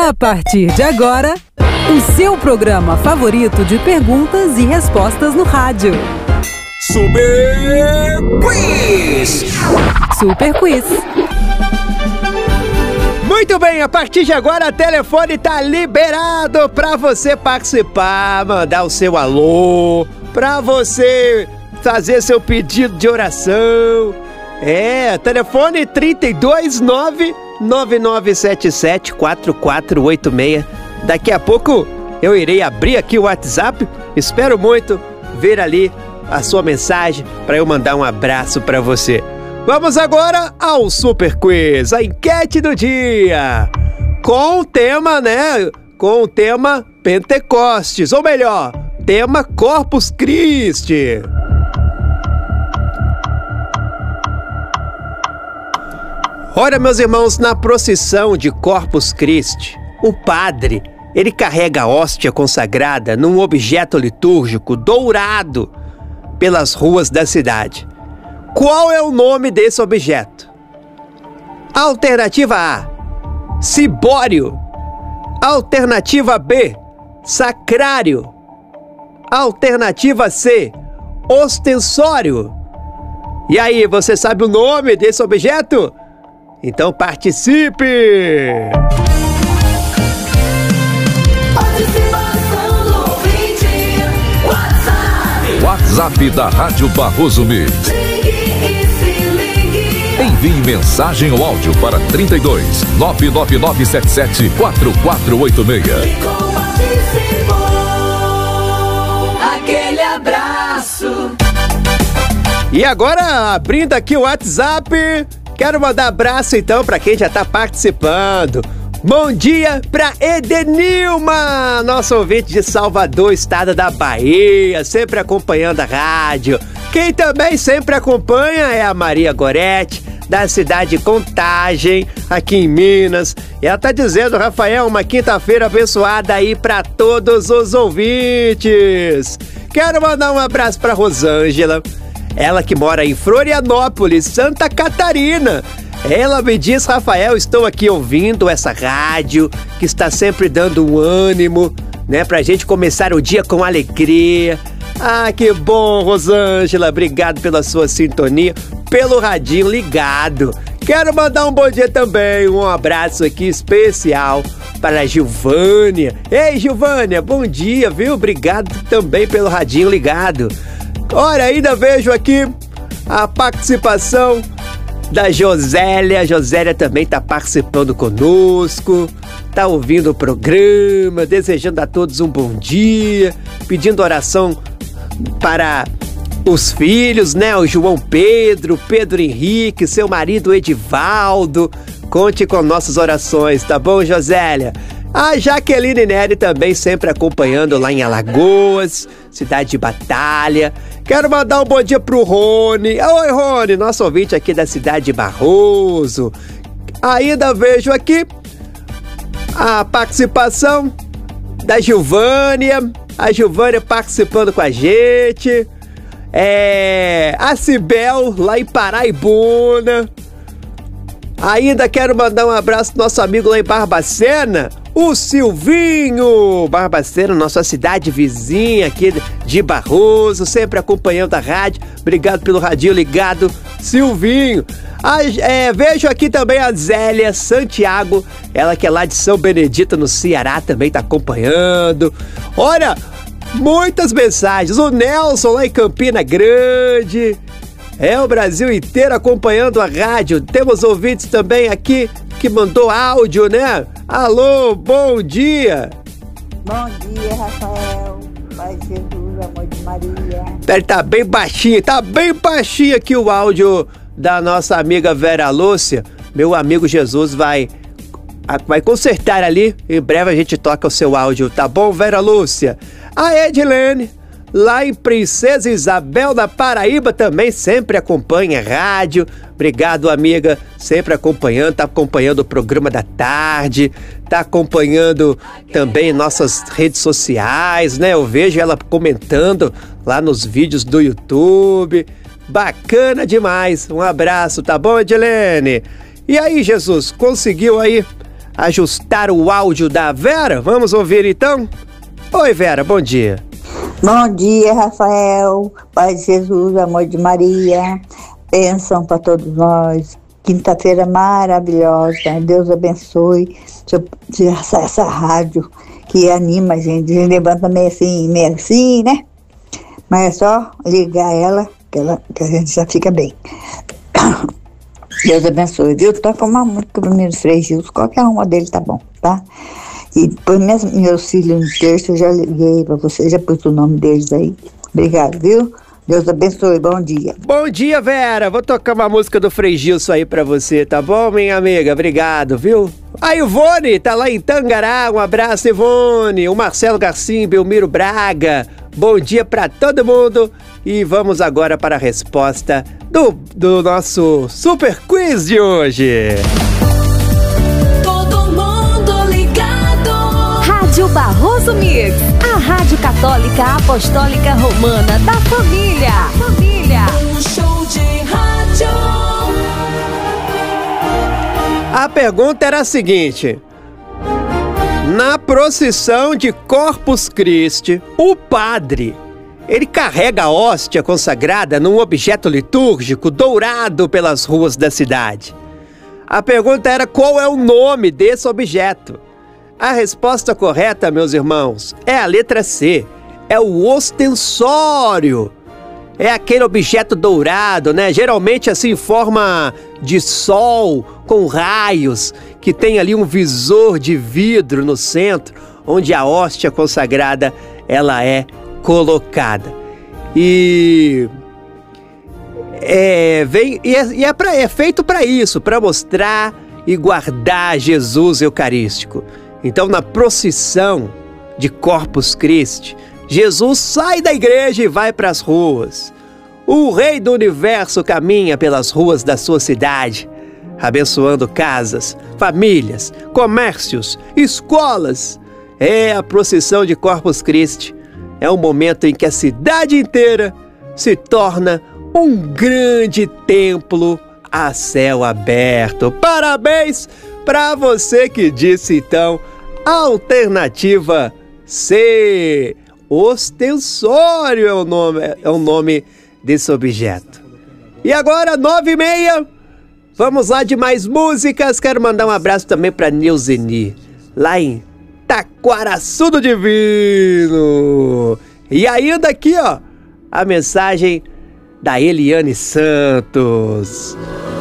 A partir de agora, o seu programa favorito de perguntas e respostas no rádio. Super Quiz! Super Quiz. Muito bem, a partir de agora o telefone tá liberado pra você participar, mandar o seu alô, pra você fazer seu pedido de oração. Telefone 329-9977-4486. Daqui a pouco eu irei abrir aqui o WhatsApp. Espero muito ver ali a sua mensagem para eu mandar um abraço para você. Vamos agora ao Super Quiz, a enquete do dia. Com o tema, Com o tema Pentecostes, ou melhor, tema Corpus Christi. Ora, meus irmãos, na procissão de Corpus Christi, o padre, ele carrega a hóstia consagrada num objeto litúrgico dourado pelas ruas da cidade. Qual é o nome desse objeto? Alternativa A, cibório. Alternativa B, sacrário. Alternativa C, ostensório. E aí, você sabe o nome desse objeto? Então participe! Participação do ouvinte. WhatsApp da Rádio Barroso Mix. Envie mensagem ou áudio para 32 99977 4486. Aquele abraço. E agora, abrindo aqui o WhatsApp, quero mandar abraço então para quem já está participando. Bom dia para Edenilma, nosso ouvinte de Salvador, estado da Bahia, sempre acompanhando a rádio. Quem também sempre acompanha é a Maria Goretti, da cidade de Contagem, aqui em Minas. E ela tá dizendo, Rafael, uma quinta-feira abençoada aí para todos os ouvintes. Quero mandar um abraço para Rosângela, ela que mora em Florianópolis, Santa Catarina. Ela me diz, Rafael, estou aqui ouvindo essa rádio que está sempre dando um ânimo, pra gente começar o dia com alegria. Ah, que bom, Rosângela, obrigado pela sua sintonia, pelo radinho ligado. Quero mandar um bom dia também, um abraço aqui especial para a Gilvânia. Ei, Gilvânia, bom dia, viu? Obrigado também pelo radinho ligado. Olha, ainda vejo aqui a participação da Josélia. A Josélia também está participando conosco, está ouvindo o programa, desejando a todos um bom dia, pedindo oração para os filhos, o João Pedro, Pedro Henrique, seu marido Edivaldo. Conte com nossas orações, tá bom, Josélia? A Jaqueline Neri também sempre acompanhando lá em Alagoas, cidade de Batalha. Quero mandar um bom dia pro Rony. Oi, Rony, nosso ouvinte aqui da cidade de Barroso. Ainda vejo aqui a participação da Gilvânia. A Gilvânia participando com a gente. A Cibel, lá em Paraibuna. Ainda quero mandar um abraço pro nosso amigo lá em Barbacena, o Silvinho. Barbacena, nossa cidade vizinha aqui de Barroso, sempre acompanhando a rádio. Obrigado pelo radinho ligado, Silvinho. Vejo aqui também a Zélia Santiago, ela que é lá de São Benedito, no Ceará, também tá acompanhando. Olha, muitas mensagens. O Nelson lá em Campina Grande. O Brasil inteiro acompanhando a rádio. Temos ouvintes também aqui que mandou áudio, Alô, bom dia. Bom dia, Rafael. Pai de Jesus, amor de Maria. Ele tá bem baixinho aqui o áudio da nossa amiga Vera Lúcia. Meu amigo Jesus vai consertar ali. Em breve a gente toca o seu áudio, tá bom, Vera Lúcia? A Edilene, lá em Princesa Isabel da Paraíba, também sempre acompanha a rádio. Obrigado, amiga, sempre acompanhando, tá acompanhando o programa da tarde, tá acompanhando também nossas redes sociais, Eu vejo ela comentando lá nos vídeos do YouTube. Bacana demais. Um abraço, tá bom, Edilene? E aí, Jesus, conseguiu aí ajustar o áudio da Vera? Vamos ouvir então? Oi, Vera, bom dia. Bom dia, Rafael. Paz de Jesus, amor de Maria. Bênção para todos nós. Quinta-feira maravilhosa. Deus abençoe essa rádio que anima a gente. A gente levanta meio assim, né? Mas é só ligar ela que a gente já fica bem. Deus abençoe, viu? Toca uma música do meus Frei Gilson, qualquer uma dele tá bom, tá? E depois meus filhos no terço, eu já liguei pra você, já pus o nome deles aí. Obrigado, viu? Deus abençoe, bom dia. Bom dia, Vera. Vou tocar uma música do Frei Gilson aí pra você, tá bom, minha amiga? Obrigado, viu? A Ivone tá lá em Tangará, um abraço, Ivone. O Marcelo Garcia, Belmiro Braga. Bom dia pra todo mundo. E vamos agora para a resposta do nosso super quiz de hoje. Todo mundo ligado. Rádio Barroso Mix, a rádio católica apostólica romana da família. Um show de rádio. A pergunta era a seguinte: na procissão de Corpus Christi, o padre, ele carrega a hóstia consagrada num objeto litúrgico dourado pelas ruas da cidade. A pergunta era: qual é o nome desse objeto? A resposta correta, meus irmãos, é a letra C. É o ostensório. É aquele objeto dourado, né? Geralmente assim em forma de sol, com raios, que tem ali um visor de vidro no centro, onde a hóstia consagrada, ela é colocada. E é feito para isso, para mostrar e guardar Jesus Eucarístico. Então, na procissão de Corpus Christi, Jesus sai da igreja e vai para as ruas. O Rei do Universo caminha pelas ruas da sua cidade, abençoando casas, famílias, comércios, escolas. A procissão de Corpus Christi é um momento em que a cidade inteira se torna um grande templo a céu aberto. Parabéns para você que disse, então, alternativa C. Ostensório é o nome desse objeto. E agora, 9h30, vamos lá de mais músicas. Quero mandar um abraço também para Nilzeni, lá em Taquaraçu do Divino. E ainda aqui, ó, a mensagem da Eliane Santos.